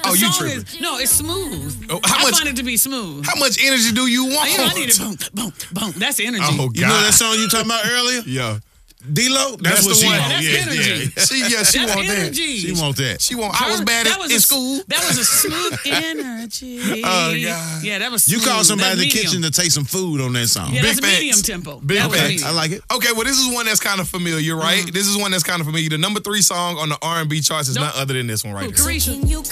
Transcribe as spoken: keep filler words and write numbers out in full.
Oh, you song tripping. is no, it's smooth. Oh, how I much- find it to be smooth. How much energy do you want? you know, I need it. Boom, boom, boom. That's energy. Oh, God. You know that song you talking about earlier? Yeah. D-Lo? That's, That's what the she one. want. That's yeah, energy. yeah. She, yeah, she That's want that. energy. She want that. She want. I was bad that at was in a, school. That was a smooth energy. Oh, God. Yeah, that was You smooth. call somebody in the That's medium. kitchen to take some food on that song. Yeah, Big that's facts. medium tempo. Big That was facts. medium. I like it. Okay, well, this is one that's kind of familiar, right? This is one that's kind of familiar. The number three song on the R and B charts is Nope. none other than this one right Ooh, here. Carisha.